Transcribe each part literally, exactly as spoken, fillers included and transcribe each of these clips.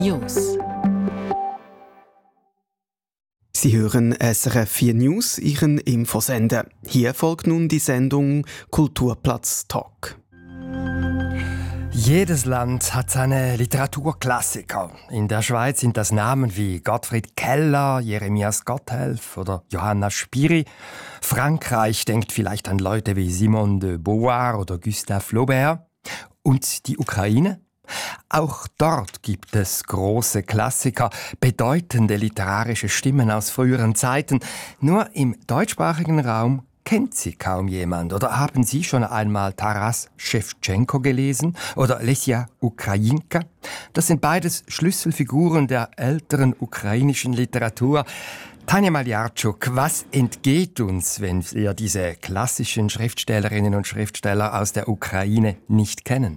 News. Sie hören S R F vier News, Ihren Infosender. Hier folgt nun die Sendung Kulturplatz Talk. Jedes Land hat seine Literaturklassiker. In der Schweiz sind das Namen wie Gottfried Keller, Jeremias Gotthelf oder Johanna Spyri. Frankreich denkt vielleicht an Leute wie Simone de Beauvoir oder Gustave Flaubert. Und die Ukraine? Auch dort gibt es große Klassiker, bedeutende literarische Stimmen aus früheren Zeiten. Nur im deutschsprachigen Raum kennt sie kaum jemand. Oder haben Sie schon einmal Taras Schewtschenko gelesen oder Lesja Ukrajinka? Das sind beides Schlüsselfiguren der älteren ukrainischen Literatur. Tanja Maljarczuk, was entgeht uns, wenn wir diese klassischen Schriftstellerinnen und Schriftsteller aus der Ukraine nicht kennen?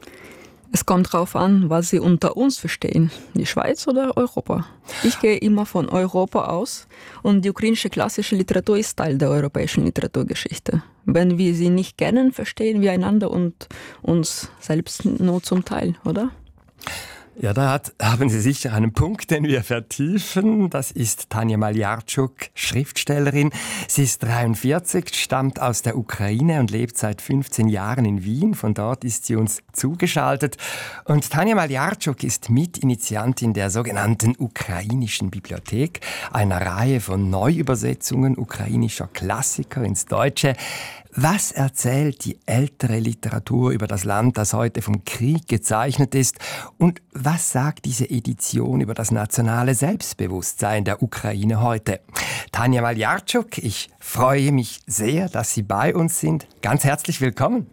Es kommt darauf an, was Sie unter uns verstehen, die Schweiz oder Europa. Ich gehe immer von Europa aus und die ukrainische klassische Literatur ist Teil der europäischen Literaturgeschichte. Wenn wir sie nicht kennen, verstehen wir einander und uns selbst nur zum Teil, oder? Ja, da hat, haben Sie sicher einen Punkt, den wir vertiefen. Das ist Tanja Maljarczuk, Schriftstellerin. Sie ist dreiundvierzig, stammt aus der Ukraine und lebt seit fünfzehn Jahren in Wien. Von dort ist sie uns zugeschaltet. Und Tanja Maljarczuk ist Mitinitiantin der sogenannten Ukrainischen Bibliothek, einer Reihe von Neuübersetzungen ukrainischer Klassiker ins Deutsche. Was erzählt die ältere Literatur über das Land, das heute vom Krieg gezeichnet ist? Und was sagt diese Edition über das nationale Selbstbewusstsein der Ukraine heute? Tanja Maljarczuk, ich freue mich sehr, dass Sie bei uns sind. Ganz herzlich willkommen.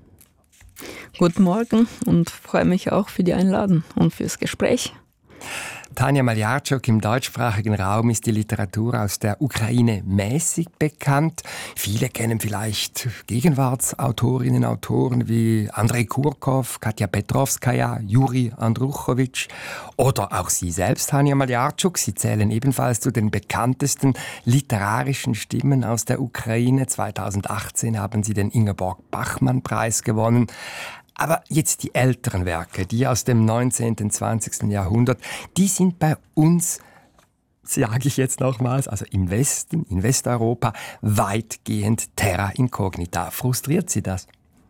Guten Morgen und freue mich auch für die Einladung und fürs Gespräch. Tanja Maljarczuk, im deutschsprachigen Raum ist die Literatur aus der Ukraine mäßig bekannt. Viele kennen vielleicht Gegenwartsautorinnen und Autoren wie Andrei Kurkow, Katja Petrovskaja, Juri Andruchowitsch oder auch Sie selbst, Tanja Maljarczuk. Sie zählen ebenfalls zu den bekanntesten literarischen Stimmen aus der Ukraine. zweitausendachtzehn haben Sie den Ingeborg-Bachmann-Preis gewonnen. Aber jetzt die älteren Werke, die aus dem neunzehnten, zwanzigsten Jahrhundert, die sind bei uns, sage ich jetzt nochmals, also im Westen, in Westeuropa, weitgehend terra incognita. Frustriert Sie das?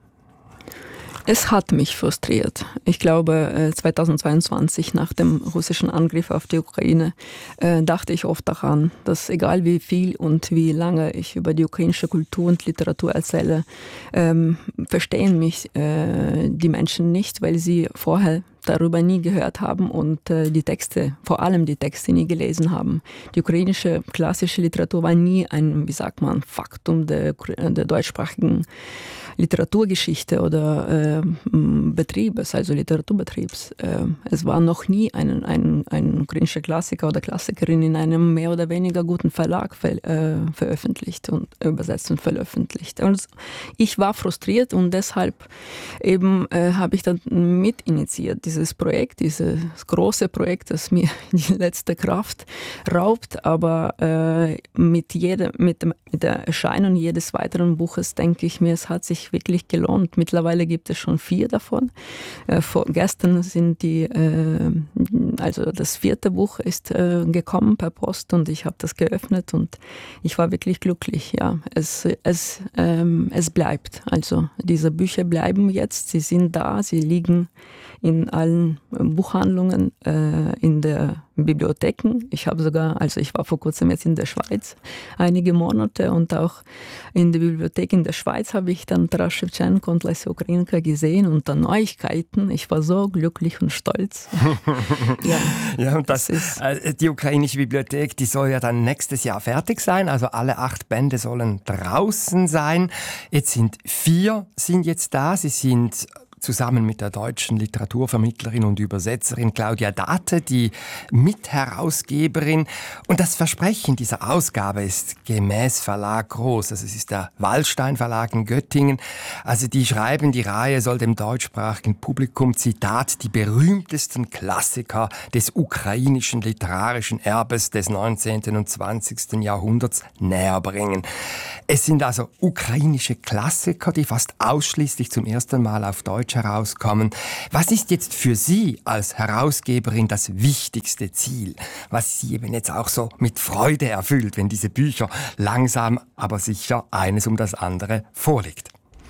Es hat mich frustriert. Ich glaube, zweitausendzweiundzwanzig, nach dem russischen Angriff auf die Ukraine, dachte ich oft daran, dass egal wie viel und wie lange ich über die ukrainische Kultur und Literatur erzähle, ähm, verstehen mich äh, die Menschen nicht, weil sie vorher darüber nie gehört haben und äh, die Texte, vor allem die Texte, nie gelesen haben. Die ukrainische klassische Literatur war nie ein, wie sagt man, Faktum der, der deutschsprachigen Literaturgeschichte oder äh, Betriebes, also Literaturbetriebs. Äh, es war noch nie ein, ein, ein ukrainischer Klassiker oder Klassikerin in einem mehr oder weniger guten Verlag ver, äh, veröffentlicht und übersetzt und veröffentlicht. Und ich war frustriert und deshalb eben äh, habe ich dann mitinitiiert, dieses Projekt, dieses große Projekt, das mir die letzte Kraft raubt, aber äh, mit, jeder, mit, dem, mit der Erscheinung jedes weiteren Buches denke ich mir, es hat sich wirklich gelohnt. Mittlerweile gibt es schon vier davon. Äh, vor, gestern sind die, äh, also das vierte Buch ist äh, gekommen per Post und ich habe das geöffnet und ich war wirklich glücklich. Ja, es, es, ähm, es bleibt. Also diese Bücher bleiben jetzt, sie sind da, sie liegen in allen Buchhandlungen, äh, in der Bibliotheken. Ich habe sogar, also ich war vor kurzem jetzt in der Schweiz einige Monate und auch in der Bibliothek in der Schweiz habe ich dann Taras Schewtschenko und Lesja Ukrajinka gesehen und dann Neuigkeiten. Ich war so glücklich und stolz. ja, ja, und das, das ist die ukrainische Bibliothek, die soll ja dann nächstes Jahr fertig sein. Also alle acht Bände sollen draußen sein. Jetzt sind vier sind jetzt da. Sie sind zusammen mit der deutschen Literaturvermittlerin und Übersetzerin Claudia Date, die Mitherausgeberin. Und das Versprechen dieser Ausgabe ist gemäß Verlag groß. Also es ist der Wallstein Verlag in Göttingen. Also die schreiben, die Reihe soll dem deutschsprachigen Publikum, Zitat, die berühmtesten Klassiker des ukrainischen literarischen Erbes des neunzehnten und zwanzigsten Jahrhunderts näher bringen. Es sind also ukrainische Klassiker, die fast ausschließlich zum ersten Mal auf Deutsch Deutsch herauskommen. Was ist jetzt für Sie als Herausgeberin das wichtigste Ziel, was Sie eben jetzt auch so mit Freude erfüllt, wenn diese Bücher langsam, aber sicher eines um das andere vorliegt?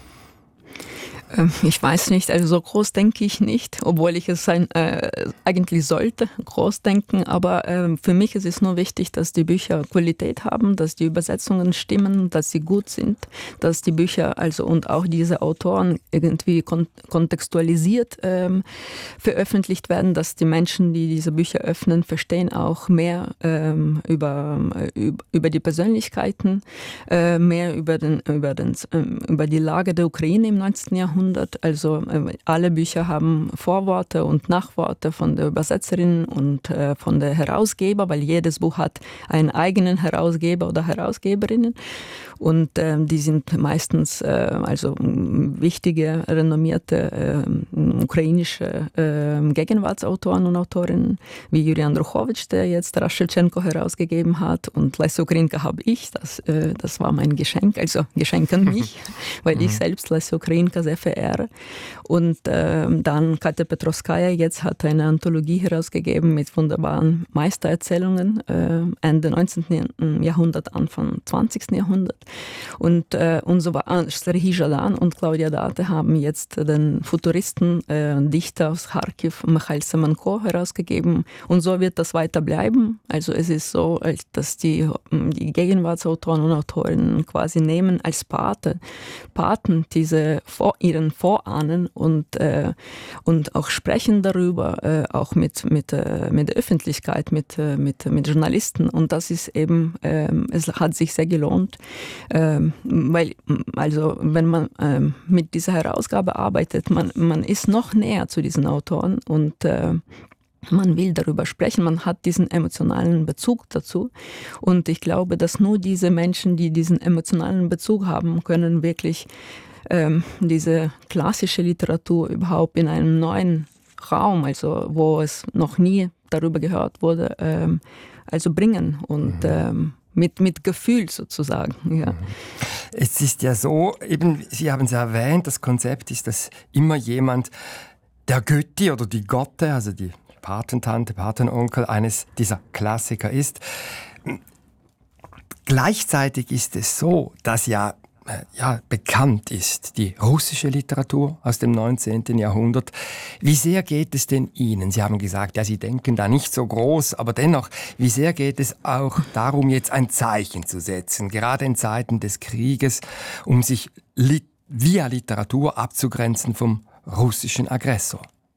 Ich weiß nicht, also so groß denke ich nicht, obwohl ich es sein, äh, eigentlich sollte, groß denken, aber äh, für mich ist es nur wichtig, dass die Bücher Qualität haben, dass die Übersetzungen stimmen, dass sie gut sind, dass die Bücher also und auch diese Autoren irgendwie kon- kontextualisiert ähm, veröffentlicht werden, dass die Menschen, die diese Bücher öffnen, verstehen auch mehr ähm, über, äh, über die Persönlichkeiten, äh, mehr über, den, über, den, äh, über die Lage der Ukraine im neunzehnten Jahrhundert. Also äh, alle Bücher haben Vorworte und Nachworte von der Übersetzerin und äh, von der Herausgeber, weil jedes Buch hat einen eigenen Herausgeber oder Herausgeberinnen. Und äh, die sind meistens äh, also wichtige, renommierte äh, ukrainische äh, Gegenwartsautoren und Autorinnen, wie Juri Andruchowitsch, der jetzt Taras Schewtschenko herausgegeben hat. Und Lesja Ukrainka habe ich, das, äh, das war mein Geschenk, also Geschenk an mich, weil ich selbst Lesja Ukrainka sehr verehre. Und äh, dann Katja Petrovskaja jetzt hat eine Anthologie herausgegeben mit wunderbaren Meistererzählungen, äh, Ende neunzehnten. Jahrhundert, Anfang zwanzigsten. Jahrhundert. Und, äh, und so war Serhii Jadan und Claudia Date haben jetzt den Futuristen, äh, Dichter aus Kharkiv, Michail Semenko, herausgegeben. Und so wird das weiter bleiben. Also es ist so, dass die, die Gegenwartsautoren und Autorinnen quasi nehmen als Pate, Paten diese vor, ihren Vorahnen und, äh, und auch sprechen darüber, äh, auch mit, mit, äh, mit der Öffentlichkeit, mit, äh, mit, mit Journalisten. Und das ist eben, äh, es hat sich sehr gelohnt. Ähm, weil, also, wenn man ähm, mit dieser Herausgabe arbeitet, man, man ist noch näher zu diesen Autoren und äh, man will darüber sprechen, man hat diesen emotionalen Bezug dazu. Und ich glaube, dass nur diese Menschen, die diesen emotionalen Bezug haben, können wirklich ähm, diese klassische Literatur überhaupt in einem neuen Raum, also wo es noch nie darüber gehört wurde, ähm, also bringen und ähm, Mit, mit Gefühl sozusagen. Ja. Es ist ja so, eben, Sie haben es erwähnt, das Konzept ist, dass immer jemand, der Götti oder die Gotte, also die Patentante, Patenonkel eines dieser Klassiker ist. Gleichzeitig ist es so, dass ja ja, bekannt ist, die russische Literatur aus dem neunzehnten. Jahrhundert. Wie sehr geht es denn Ihnen? Sie haben gesagt, ja, Sie denken da nicht so groß, aber dennoch, wie sehr geht es auch darum, jetzt ein Zeichen zu setzen, gerade in Zeiten des Krieges, um sich lit- via Literatur abzugrenzen vom russischen Aggressor?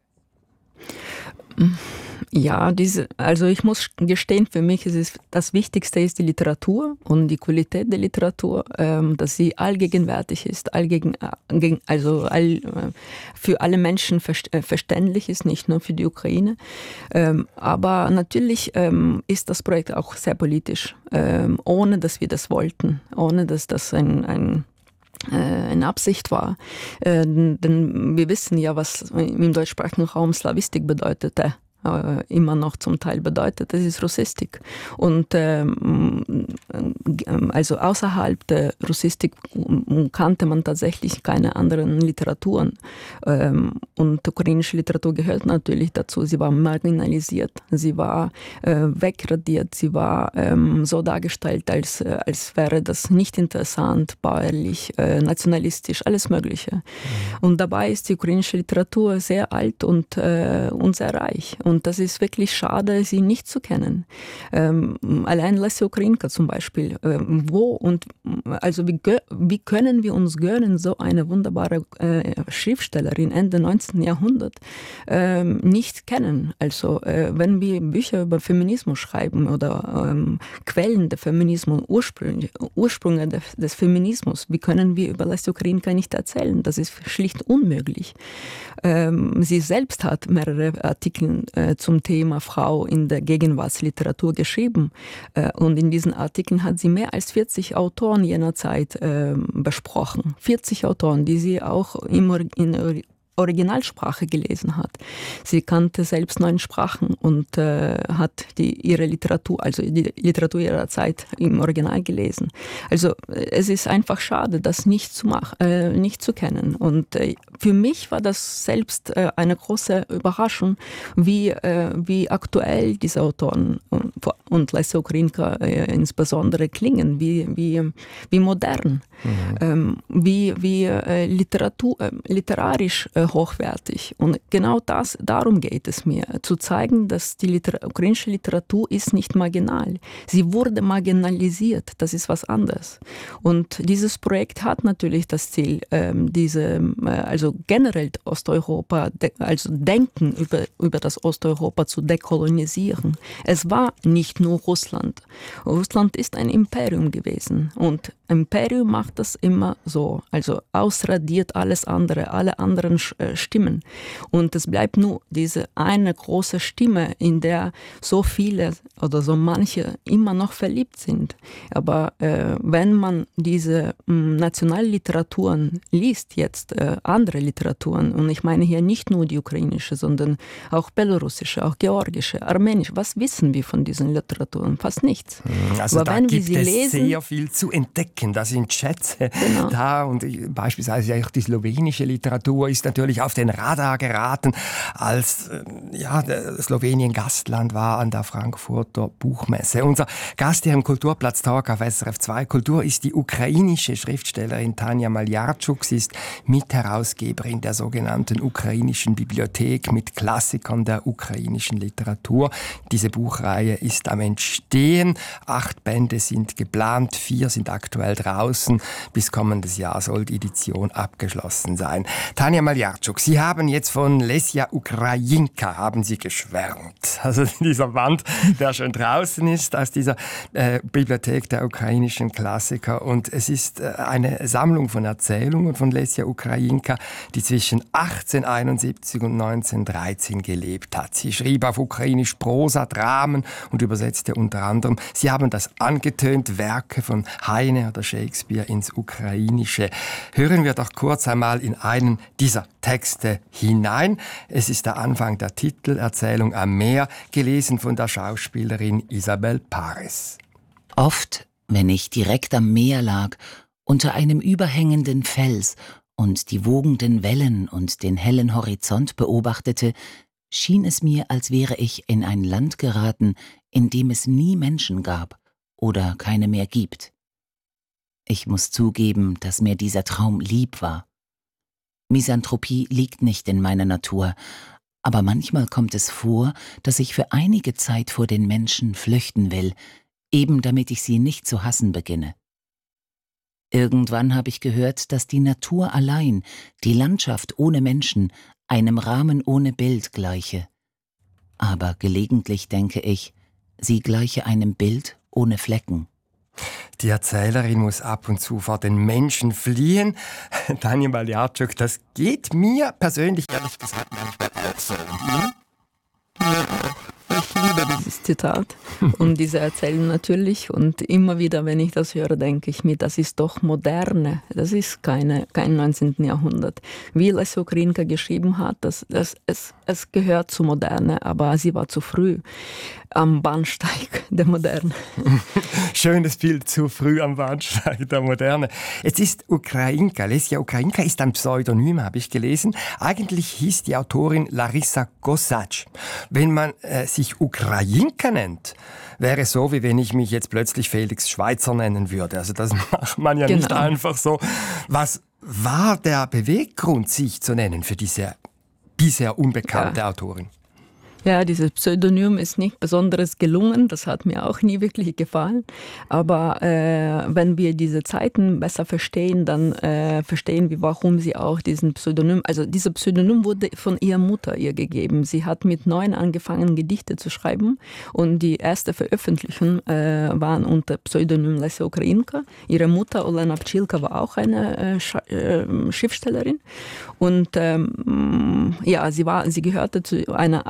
Ja, diese, also ich muss gestehen, für mich ist es, das Wichtigste ist die Literatur und die Qualität der Literatur, ähm, dass sie allgegenwärtig ist, allgegen, äh, also all, äh, für alle Menschen verst- äh, verständlich ist, nicht nur für die Ukraine. Ähm, aber natürlich ähm, ist das Projekt auch sehr politisch, ähm, ohne dass wir das wollten, ohne dass das ein, ein eine Absicht war. Äh, denn wir wissen ja, was im deutschsprachigen Raum Slawistik bedeutete. Immer noch zum Teil bedeutet, das ist Russistik. Und ähm, also außerhalb der Russistik kannte man tatsächlich keine anderen Literaturen. Ähm, und ukrainische Literatur gehört natürlich dazu. Sie war marginalisiert, sie war äh, wegradiert, sie war ähm, so dargestellt, als, als wäre das nicht interessant, bäuerlich, äh, nationalistisch, alles Mögliche. Mhm. Und dabei ist die ukrainische Literatur sehr alt und, äh, und sehr reich. Und das ist wirklich schade, sie nicht zu kennen. Ähm, allein Lesja Ukrainka zum Beispiel. Ähm, wo und also wie, wie können wir uns gönnen, so eine wunderbare äh, Schriftstellerin Ende neunzehnten. Jahrhundert ähm, nicht kennen? Also äh, wenn wir Bücher über Feminismus schreiben oder ähm, Quellen der Feminismus, Ursprünge, Ursprünge des, des Feminismus, wie können wir über Lesja Ukrainka nicht erzählen? Das ist schlicht unmöglich. Ähm, sie selbst hat mehrere Artikel äh, zum Thema Frau in der Gegenwartsliteratur geschrieben. Äh, und in diesen Artikeln hat sie mehr als vierzig Autoren jener Zeit äh, besprochen. vierzig Autoren, die sie auch im, in Originalsprache gelesen hat. Sie kannte selbst neun Sprachen und äh, hat die, ihre Literatur, also die Literatur ihrer Zeit im Original gelesen. Also es ist einfach schade, das nicht zu machen, äh, nicht zu kennen. Und äh, für mich war das selbst äh, eine große Überraschung, wie, äh, wie aktuell diese Autoren und, und Lesja Ukrajinka äh, insbesondere klingen, wie, wie, wie modern, mhm. ähm, wie, wie äh, Literatur, äh, literarisch äh, hochwertig. Und genau das, darum geht es mir, zu zeigen, dass die Liter- ukrainische Literatur ist nicht marginal. Sie wurde marginalisiert, das ist was anderes. Und dieses Projekt hat natürlich das Ziel, ähm, diese, äh, also generell Osteuropa, de- also Denken über, über das Osteuropa zu dekolonisieren. Es war nicht nur Russland. Russland ist ein Imperium gewesen und Imperium macht das immer so, also ausradiert alles andere, alle anderen Stimmen. Und es bleibt nur diese eine große Stimme, in der so viele oder so manche immer noch verliebt sind. Aber äh, wenn man diese mh, Nationalliteraturen liest, jetzt äh, andere Literaturen, und ich meine hier nicht nur die ukrainische, sondern auch belarussische, auch georgische, armenische, was wissen wir von diesen Literaturen? Fast nichts. Also aber da wenn gibt wir sie es lesen, sehr viel zu entdecken. Da sind Schätze genau. da und beispielsweise auch die slowenische Literatur ist natürlich auf den Radar geraten, als ja, Slowenien Gastland war an der Frankfurter Buchmesse. Unser Gast hier im Kulturplatz-Talk auf S R F zwei Kultur ist die ukrainische Schriftstellerin Tanja Maljarczuk. Sie ist Mitherausgeberin der sogenannten ukrainischen Bibliothek mit Klassikern der ukrainischen Literatur. Diese Buchreihe ist am Entstehen. Acht Bände sind geplant, vier sind aktuell draußen. Bis kommendes Jahr soll die Edition abgeschlossen sein. Tanja Maljarczuk, Sie haben jetzt von Lesja Ukrajinka haben Sie geschwärmt. Also dieser Band, der schon draußen ist aus dieser äh, Bibliothek der ukrainischen Klassiker. Und es ist äh, eine Sammlung von Erzählungen von Lesja Ukrajinka, die zwischen achtzehnhunderteinundsiebzig und neunzehnhundertdreizehn gelebt hat. Sie schrieb auf Ukrainisch Prosa, Dramen und übersetzte unter anderem, Sie haben das angetönt, Werke von Heine oder Shakespeare ins Ukrainische. Hören wir doch kurz einmal in einen dieser Texte hinein. Es ist der Anfang der Titererzählung Am Meer, gelesen von der Schauspielerin Isabel Paris. Oft, wenn ich direkt am Meer lag, unter einem überhängenden Fels und die wogenden Wellen und den hellen Horizont beobachtete, schien es mir, als wäre ich in ein Land geraten, in dem es nie Menschen gab oder keine mehr gibt. Ich muss zugeben, dass mir dieser Traum lieb war. Misanthropie liegt nicht in meiner Natur, aber manchmal kommt es vor, dass ich für einige Zeit vor den Menschen flüchten will, eben damit ich sie nicht zu hassen beginne. Irgendwann habe ich gehört, dass die Natur allein, die Landschaft ohne Menschen, einem Rahmen ohne Bild gleiche. Aber gelegentlich denke ich, sie gleiche einem Bild ohne Flecken. Die Erzählerin muss ab und zu vor den Menschen fliehen. Tanja Maljarczuk, das geht mir persönlich ehrlich gesagt manchmal auch so. Hm? Ich liebe dieses Zitat und diese Erzählung natürlich. Und immer wieder, wenn ich das höre, denke ich mir, das ist doch Moderne. Das ist keine, kein neunzehnten Jahrhundert. Wie Lesja Ukrajinka geschrieben hat, das, das, es, es gehört zu Moderne, aber sie war zu früh am Bahnsteig der Moderne. Schönes Bild, zu früh am Bahnsteig der Moderne. Jetzt ist Ukrajinka, Lesja Ukrajinka ist ein Pseudonym, habe ich gelesen. Eigentlich hieß die Autorin Larissa Kosacz. Wenn man äh, sich Ukrajinka nennt, wäre es so, wie wenn ich mich jetzt plötzlich Felix Schweitzer nennen würde. Also das macht man ja genau. Nicht einfach so. Was war der Beweggrund, sich zu nennen für diese bisher unbekannte ja. Autorin? Ja, dieses Pseudonym ist nicht besonders gelungen, das hat mir auch nie wirklich gefallen. Aber äh, wenn wir diese Zeiten besser verstehen, dann äh, verstehen wir, warum sie auch diesen Pseudonym, also dieser Pseudonym wurde von ihrer Mutter ihr gegeben. Sie hat mit neun angefangen, Gedichte zu schreiben und die erste Veröffentlichungen äh, waren unter Pseudonym Lesja Ukrajinka. Ihre Mutter, Olena Pchilka, war auch eine äh, Sch- äh, Schriftstellerin und ähm, ja, sie, war, sie gehörte zu einer adeligen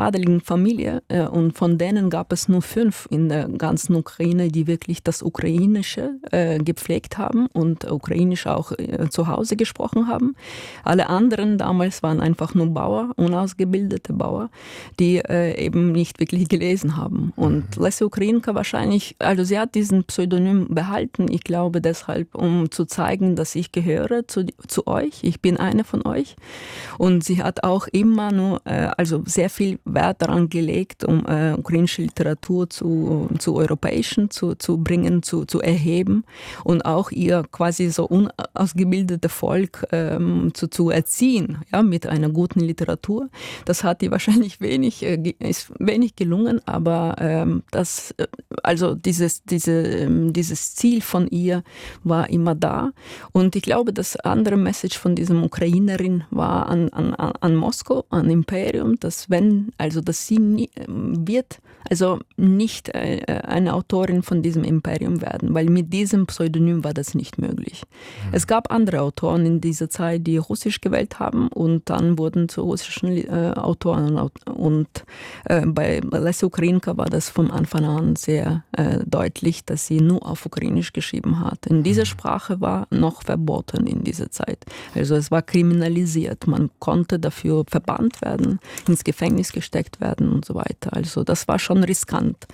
Familie äh, und von denen gab es nur fünf in der ganzen Ukraine, die wirklich das Ukrainische äh, gepflegt haben und Ukrainisch auch äh, zu Hause gesprochen haben. Alle anderen damals waren einfach nur Bauer, unausgebildete Bauer, die äh, eben nicht wirklich gelesen haben. Und Lesja Ukrainka wahrscheinlich, also sie hat diesen Pseudonym behalten, ich glaube deshalb, um zu zeigen, dass ich gehöre zu, zu euch, ich bin eine von euch. Und sie hat auch immer nur, äh, also sehr viel Wert daran gelegt, um äh, ukrainische Literatur zu, zu europäischen zu, zu bringen, zu, zu erheben und auch ihr quasi so unausgebildete Volk ähm, zu, zu erziehen, ja, mit einer guten Literatur. Das hat ihr wahrscheinlich wenig, äh, ist wenig gelungen, aber ähm, das, äh, also dieses, diese, ähm, dieses Ziel von ihr war immer da. Und ich glaube, das andere Message von diesem Ukrainerin war an, an, an Moskau, an Imperium, dass wenn, also dass sie nie, wird also nicht äh, eine Autorin von diesem Imperium werden, weil mit diesem Pseudonym war das nicht möglich. Mhm. Es gab andere Autoren in dieser Zeit, die Russisch gewählt haben und dann wurden zu russischen äh, Autoren und äh, bei Lesja Ukrainka war das von Anfang an sehr äh, deutlich, dass sie nur auf Ukrainisch geschrieben hat. In dieser Sprache war noch verboten in dieser Zeit. Also es war kriminalisiert. Man konnte dafür verbannt werden, ins Gefängnis gesteckt werden und so weiter. Also das war schon riskant.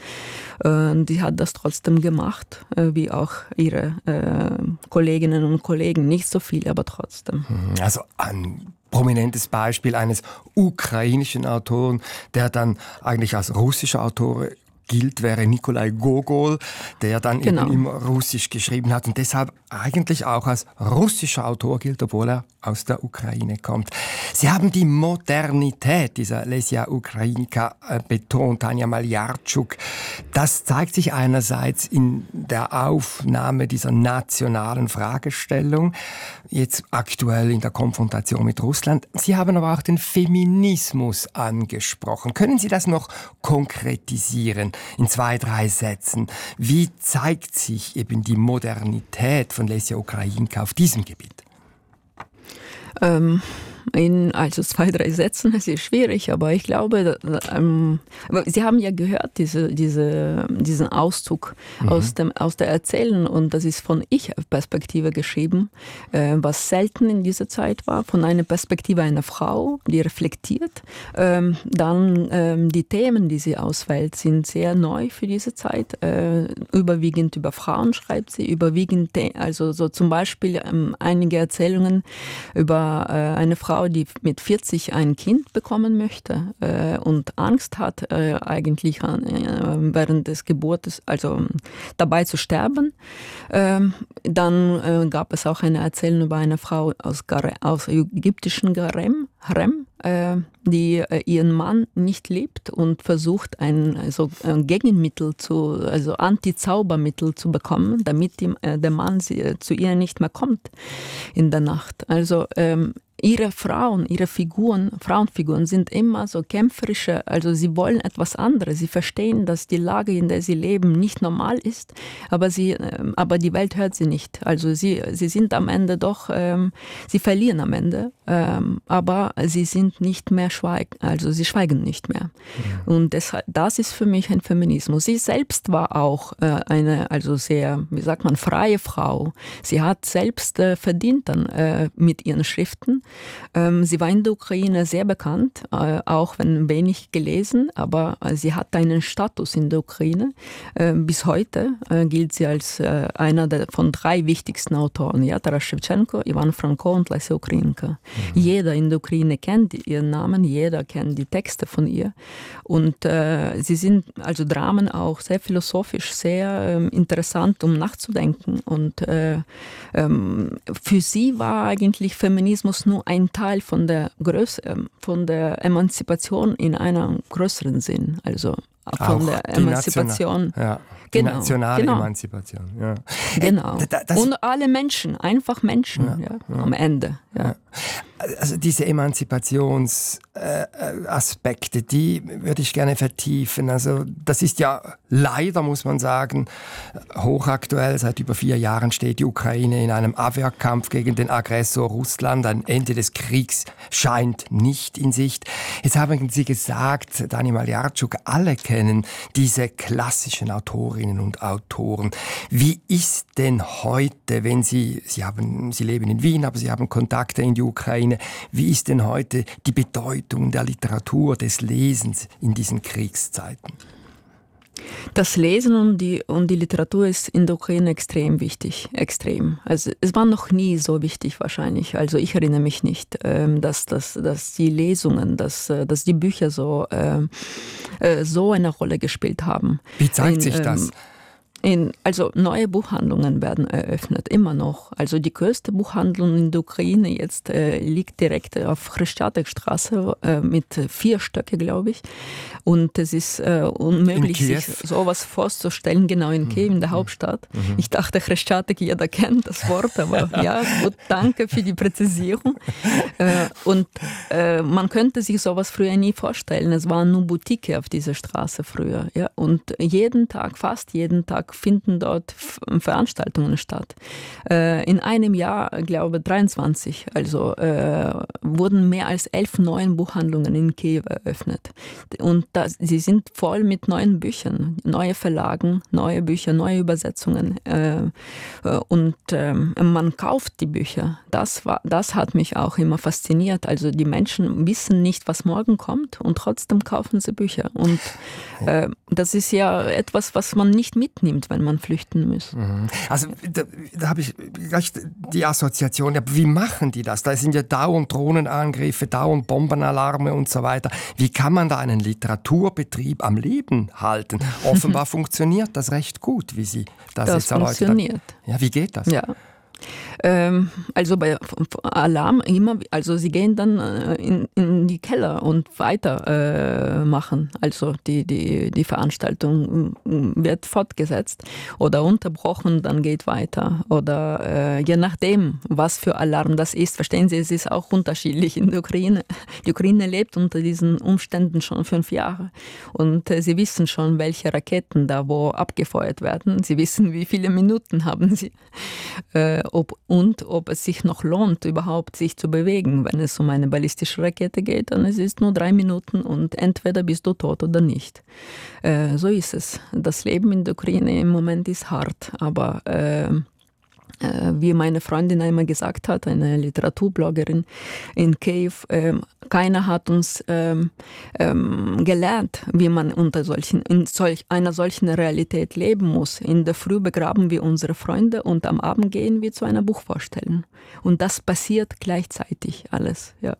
Äh, die hat das trotzdem gemacht, äh, wie auch ihre äh, Kolleginnen und Kollegen. Nicht so viel, aber trotzdem. Also ein prominentes Beispiel eines ukrainischen Autoren, der dann eigentlich als russischer Autor gilt, wäre Nikolai Gogol, der dann genau. eben im Russisch geschrieben hat und deshalb eigentlich auch als russischer Autor gilt, obwohl er aus der Ukraine kommt. Sie haben die Modernität dieser Lesja Ukrainka äh, betont, Tanja Maljarczuk. Das zeigt sich einerseits in der Aufnahme dieser nationalen Fragestellung, jetzt aktuell in der Konfrontation mit Russland. Sie haben aber auch den Feminismus angesprochen. Können Sie das noch konkretisieren in zwei, drei Sätzen? Wie zeigt sich eben die Modernität von Lesja Ukrainka auf diesem Gebiet? Ähm, in also zwei, drei Sätzen, es ist schwierig, aber ich glaube, ähm, Sie haben ja gehört, diese, diese, diesen Auszug mhm. aus, dem, aus der Erzählung und das ist von Ich-Perspektive geschrieben, äh, was selten in dieser Zeit war, von einer Perspektive einer Frau, die reflektiert. Ähm, dann ähm, die Themen, die sie auswählt, sind sehr neu für diese Zeit. Äh, überwiegend über Frauen schreibt sie, überwiegend, also so zum Beispiel ähm, einige Erzählungen über äh, eine Frau, die mit vierzig ein Kind bekommen möchte äh, und Angst hat, äh, eigentlich an, äh, während des Geburtes, also dabei zu sterben. Ähm, dann äh, gab es auch eine Erzählung über eine Frau aus, Gare, aus ägyptischen Garem, Harem, äh, die äh, ihren Mann nicht liebt und versucht, ein, also, ein Gegenmittel, zu, also Anti-Zaubermittel zu bekommen, damit die, äh, der Mann sie, äh, zu ihr nicht mehr kommt in der Nacht. Also ähm, ihre Frauen, ihre Figuren, Frauenfiguren sind immer so kämpferische, also sie wollen etwas anderes. Sie verstehen, dass die Lage, in der sie leben, nicht normal ist, aber, sie, äh, aber die Welt hört sie nicht. Also sie, sie sind am Ende doch, ähm, sie verlieren am Ende, ähm, aber sie sind nicht mehr schweigen, also sie schweigen nicht mehr. Mhm. Und deshalb, das ist für mich ein Feminismus. Sie selbst war auch äh, eine, also sehr, wie sagt man, freie Frau. Sie hat selbst äh, verdient dann äh, mit ihren Schriften. Ähm, sie war in der Ukraine sehr bekannt, äh, auch wenn wenig gelesen, aber äh, sie hat einen Status in der Ukraine. Äh, bis heute äh, gilt sie als äh, einer der, von drei wichtigsten Autoren, ja, Taras Schewtschenko, Ivan Franko und Lesja Ukrainka. Mhm. Jeder in der Ukraine kennt ihren Namen, jeder kennt die Texte von ihr und äh, sie sind also Dramen auch sehr philosophisch, sehr äh, interessant, um nachzudenken und äh, ähm, für sie war eigentlich Feminismus nur ein Teil von der Größe, von der Emanzipation in einem größeren Sinn. Also von Auch der die Emanzipation. Nationa- ja, die Genau, nationale genau. Emanzipation. Ja. Genau. Äh, da- das- Und alle Menschen, einfach Menschen Ja, ja, ja. am Ende. Ja. Ja. Also diese Emanzipationsaspekte, äh, die würde ich gerne vertiefen. Also das ist ja leider, muss man sagen, hochaktuell. Seit über vier Jahren steht die Ukraine in einem Abwehrkampf gegen den Aggressor Russland. Ein Ende des Kriegs scheint nicht in Sicht. Jetzt haben Sie gesagt, Dani Maljarczuk, alle kennen diese klassischen Autorinnen und Autoren. Wie ist denn heute, wenn Sie, Sie haben, Sie leben in Wien, aber Sie haben Kontakte in die Ukraine, wie ist denn heute die Bedeutung der Literatur, des Lesens in diesen Kriegszeiten? Das Lesen und die, und die Literatur ist in der Ukraine extrem wichtig, extrem. Also es war noch nie so wichtig wahrscheinlich. Also ich erinnere mich nicht, ähm, dass, dass, dass die Lesungen, dass, äh, dass die Bücher so, äh, äh, so eine Rolle gespielt haben. Wie zeigt in, sich das? Ähm, In, also neue Buchhandlungen werden eröffnet, immer noch. Also die größte Buchhandlung in der Ukraine jetzt äh, liegt direkt auf Chrestiatek-Straße äh, mit vier Stöcke, glaube ich. Und es ist äh, unmöglich, sich sowas vorzustellen, genau in Kiew, in der Hauptstadt. Mhm. Ich dachte, Chrestiatek, jeder kennt das Wort, aber ja, gut, danke für die Präzisierung. äh, und äh, man könnte sich sowas früher nie vorstellen. Es waren nur Boutique auf dieser Straße früher. Ja? Und jeden Tag, fast jeden Tag, finden dort Veranstaltungen statt. Äh, in einem Jahr, glaube ich, dreiundzwanzig, also äh, wurden mehr als elf neue Buchhandlungen in Kiew eröffnet. Und das, sie sind voll mit neuen Büchern, neue Verlagen, neue Bücher, neue Übersetzungen. Äh, und äh, man kauft die Bücher. Das, war, das hat mich auch immer fasziniert. Also die Menschen wissen nicht, was morgen kommt und trotzdem kaufen sie Bücher. Und äh, das ist ja etwas, was man nicht mitnimmt, wenn man flüchten muss. Also da, da habe ich gleich die Assoziation, ja, wie machen die das? Da sind ja dauernd Drohnenangriffe, dauernd Bombenalarme und so weiter. Wie kann man da einen Literaturbetrieb am Leben halten? Offenbar funktioniert das recht gut, wie Sie das, das jetzt erläutert haben. funktioniert. Ja, wie geht das? Ja. Ähm, also bei Alarm immer, also sie gehen dann in, in die Keller und weiter äh, machen. Also die, die, die Veranstaltung wird fortgesetzt oder unterbrochen, dann geht weiter. Oder äh, je nachdem, was für Alarm das ist. Verstehen Sie, es ist auch unterschiedlich in der Ukraine. Die Ukraine lebt unter diesen Umständen schon fünf Jahre. Und äh, sie wissen schon, welche Raketen da wo abgefeuert werden. Sie wissen, wie viele Minuten haben sie. Äh, ob, und ob es sich noch lohnt, überhaupt sich zu bewegen. Wenn es um eine ballistische Rakete geht, dann ist es nur drei Minuten und entweder bist du tot oder nicht. Äh, so ist es. Das Leben in der Ukraine im Moment ist hart, aber äh, äh, wie meine Freundin einmal gesagt hat, eine Literaturbloggerin in Kiew, äh, keiner hat uns ähm, ähm, gelernt, wie man unter solchen, in solch, einer solchen Realität leben muss. In der Früh begraben wir unsere Freunde und am Abend gehen wir zu einer Buchvorstellung. Und das passiert gleichzeitig alles. Ja.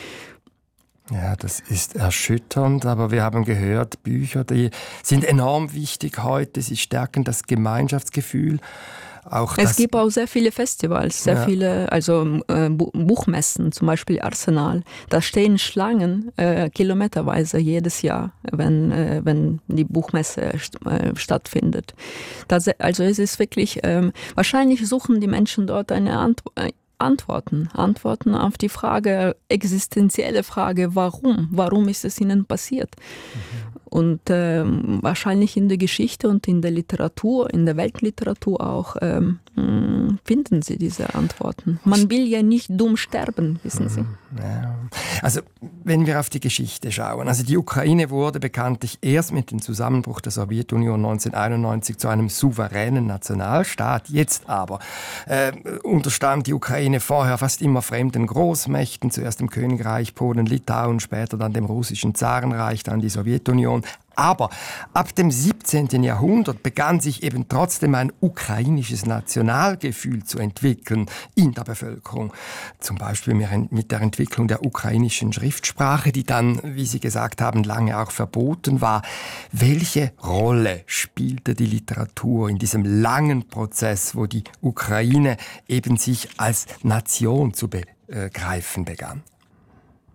Ja, das ist erschütternd, aber wir haben gehört, Bücher, die sind enorm wichtig heute. Sie stärken das Gemeinschaftsgefühl. Auch es gibt auch sehr viele Festivals, sehr ja. viele, also äh, Buchmessen, zum Beispiel Arsenal. Da stehen Schlangen äh, kilometerweise jedes Jahr, wenn, äh, wenn die Buchmesse st- äh, stattfindet. Das, also es ist wirklich, äh, wahrscheinlich suchen die Menschen dort eine Antwort. Äh, Antworten, Antworten auf die Frage, existenzielle Frage, warum? Warum ist es ihnen passiert? Mhm. Und ähm, wahrscheinlich in der Geschichte und in der Literatur, in der Weltliteratur auch, ähm, finden sie diese Antworten. Man will ja nicht dumm sterben, wissen Sie. Ja. Also wenn wir auf die Geschichte schauen, also die Ukraine wurde bekanntlich erst mit dem Zusammenbruch der Sowjetunion neunzehnhunderteinundneunzig zu einem souveränen Nationalstaat. Jetzt aber äh, unterstand die Ukraine vorher fast immer fremden Großmächten, zuerst dem Königreich Polen, Litauen, später dann dem russischen Zarenreich, dann die Sowjetunion. Aber ab dem siebzehnten Jahrhundert begann sich eben trotzdem ein ukrainisches Nationalgefühl zu entwickeln in der Bevölkerung. Zum Beispiel mit der Entwicklung der ukrainischen Schriftsprache, die dann, wie Sie gesagt haben, lange auch verboten war. Welche Rolle spielte die Literatur in diesem langen Prozess, wo die Ukraine eben sich als Nation zu begreifen begann?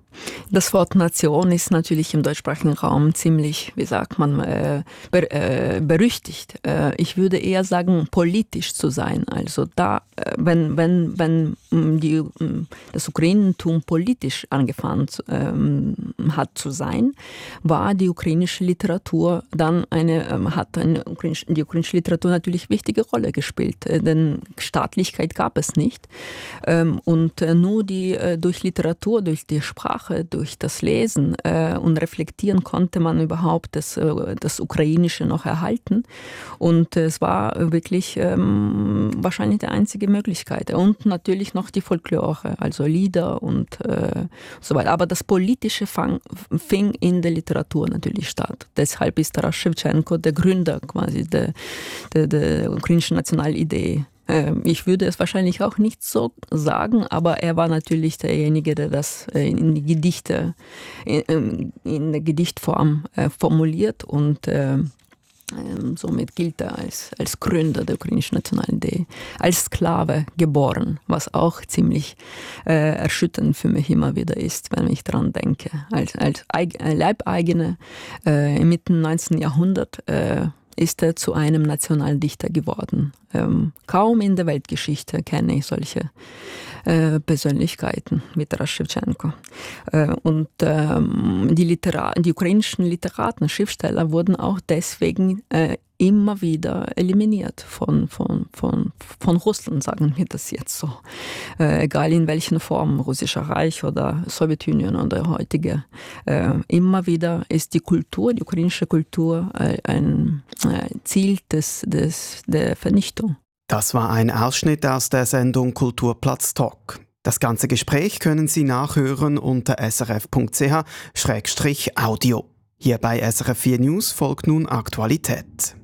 Das Wort Nation ist natürlich im deutschsprachigen Raum ziemlich, wie sagt man, äh, ber, äh, berüchtigt. Äh, ich würde eher sagen, politisch zu sein. Also da, äh, wenn, wenn, wenn die, das Ukrainentum politisch angefangen ähm, hat zu sein, war die ukrainische Literatur dann eine, ähm, hat eine, die ukrainische Literatur natürlich wichtige Rolle gespielt, äh, denn Staatlichkeit gab es nicht. Ähm, und äh, nur die, äh, durch Literatur, durch die Sprache, durch das Lesen äh, und Reflektieren konnte man überhaupt das, äh, das Ukrainische noch erhalten. Und äh, es war wirklich ähm, wahrscheinlich die einzige Möglichkeit. Und natürlich noch die Folklore, also Lieder und äh, so weiter. Aber das Politische fang, fing in der Literatur natürlich statt. Deshalb ist Taras Schewtschenko der Gründer quasi der, der, der ukrainischen Nationalidee. Ich würde es wahrscheinlich auch nicht so sagen, aber er war natürlich derjenige, der das in die Gedichte, in, in der Gedichtform formuliert und somit gilt er als, als Gründer der ukrainischen Nationalidee, als Sklave geboren, was auch ziemlich äh, erschütternd für mich immer wieder ist, wenn ich daran denke. Als, als Leibeigene äh, im Mitten neunzehnten Jahrhundert äh, ist er zu einem Nationaldichter geworden. Ähm, kaum in der Weltgeschichte kenne ich solche äh, Persönlichkeiten wie Taras Schewtschenko. Äh, und ähm, die, Litera- die ukrainischen Literaten, Schriftsteller wurden auch deswegen äh, immer wieder eliminiert von, von, von, von Russland, sagen wir das jetzt so. Äh, egal in welchen Formen, Russischer Reich oder Sowjetunion oder heutige. Äh, immer wieder ist die Kultur, die ukrainische Kultur, äh, ein äh, Ziel des, des, der Vernichtung. Das war ein Ausschnitt aus der Sendung Kulturplatz Talk. Das ganze Gespräch können Sie nachhören unter s r f punkt c h slash audio. Hier bei S R F vier News folgt nun Aktualität.